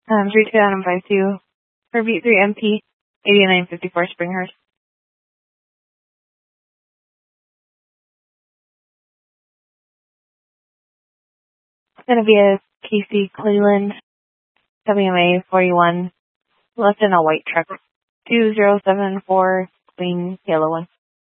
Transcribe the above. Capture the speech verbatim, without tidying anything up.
Um, three two Adam five two for V three M P eighty-nine fifty-four Springhurst. It's gonna be a K C Cleveland W M A forty-one, left in a white truck. two zero seven four, clean yellow one.